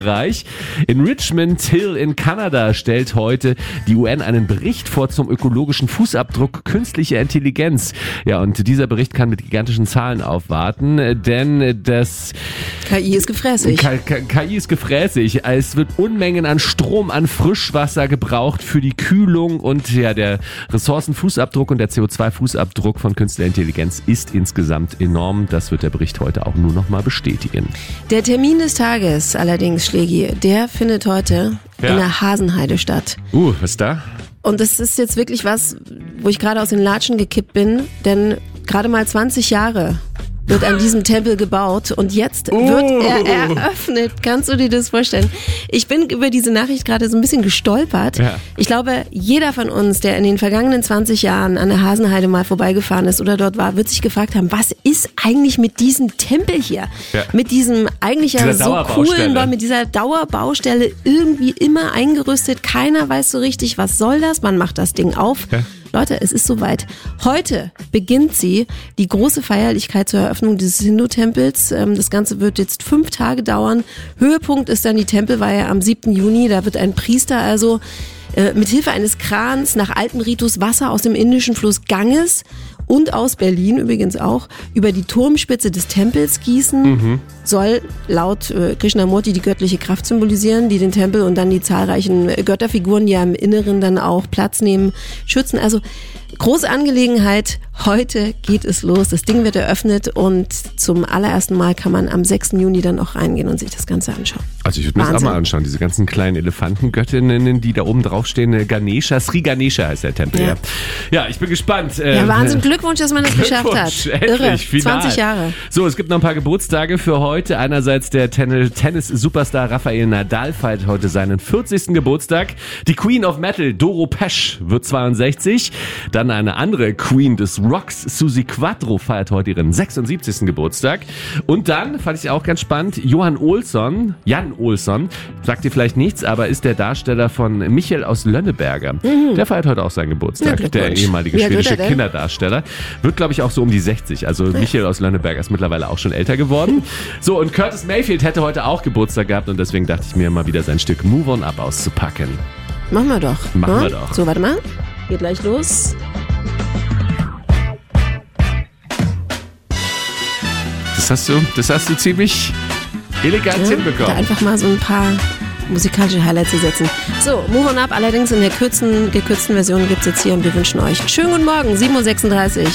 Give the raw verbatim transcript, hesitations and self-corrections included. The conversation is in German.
Reich. In Richmond Hill in Kanada stellt heute die U N einen Bericht vor zum ökologischen Fußabdruck künstlicher Intelligenz. Ja, und dieser Bericht kann mit gigantischen Zahlen aufwarten, denn das K I ist gefräßig. K K K I ist gefräßig. Es wird Unmengen an Strom, an Frischwasser gebraucht für die Kühlung und ja, der Ressourcenfußabdruck und der C O zwei Fußabdruck von künstlicher Intelligenz ist insgesamt enorm. Das wird der Bericht heute auch nur noch mal bestätigen. Der Termin des Tages allerdings, Schlägi, der findet heute ja. in der Hasenheide statt. Uh, was ist da? Und das ist jetzt wirklich was, wo ich gerade aus den Latschen gekippt bin, denn gerade mal zwanzig Jahre wird an diesem Tempel gebaut und jetzt uh. wird er eröffnet. Kannst du dir das vorstellen? Ich bin über diese Nachricht gerade so ein bisschen gestolpert. Ja. Ich glaube, jeder von uns, der in den vergangenen zwanzig Jahren an der Hasenheide mal vorbeigefahren ist oder dort war, wird sich gefragt haben, was ist eigentlich mit diesem Tempel hier? Ja. Mit diesem eigentlich ja so coolen Bau, mit dieser Dauerbaustelle irgendwie immer eingerüstet. Keiner weiß so richtig, was soll das? Man macht das Ding auf. Ja. Leute, es ist soweit. Heute beginnt sie, die große Feierlichkeit zur Eröffnung dieses Hindu-Tempels. Das Ganze wird jetzt fünf Tage dauern. Höhepunkt ist dann die Tempelweihe am siebten Juni. Da wird ein Priester also äh, mit Hilfe eines Krans nach altem Ritus Wasser aus dem indischen Fluss Ganges und aus Berlin übrigens auch über die Turmspitze des Tempels gießen. Mhm. Soll laut äh, Krishnamurti die göttliche Kraft symbolisieren, die den Tempel und dann die zahlreichen Götterfiguren, die ja im Inneren dann auch Platz nehmen, schützen. Also große Angelegenheit. Heute geht es los. Das Ding wird eröffnet und zum allerersten Mal kann man am sechsten Juni dann auch reingehen und sich das Ganze anschauen. Also ich würde mir das auch mal anschauen, diese ganzen kleinen Elefantengöttinnen, die da oben draufstehen. Ganesha, Sri Ganesha heißt der Tempel. Ja, ja ich bin gespannt. Ja, Wahnsinn, Glückwunsch, dass man das geschafft hat. Irre, zwanzig Jahre. So, es gibt noch ein paar Geburtstage für heute. Einerseits der Tennis-Superstar Rafael Nadal feiert heute seinen vierzigsten Geburtstag. Die Queen of Metal, Doro Pesch, wird zweiundsechzig. Dann eine andere Queen des Rocks, Suzi Quatro, feiert heute ihren sechsundsiebzigsten Geburtstag. Und dann, fand ich auch ganz spannend, Johan Olsson, Jan Olsson, sagt dir vielleicht nichts, aber ist der Darsteller von Michael aus Lönneberger. Mhm. Der feiert heute auch seinen Geburtstag, ja, der ehemalige ja, schwedische Kinderdarsteller. Wird, glaube ich, auch so um die sechzig. Also ja. Michael aus Lönneberger ist mittlerweile auch schon älter geworden. So, und Curtis Mayfield hätte heute auch Geburtstag gehabt und deswegen dachte ich mir mal wieder sein Stück Move On Up auszupacken. Machen wir doch. Machen ja? wir doch. So, warte mal. Geht gleich los. Das hast du, das hast du ziemlich elegant ja, hinbekommen. Da einfach mal so ein paar musikalische Highlights zu setzen. So, Move On Up, allerdings in der kürzen, gekürzten Version gibt es jetzt hier und wir wünschen euch einen schönen guten Morgen, sieben Uhr sechsunddreißig.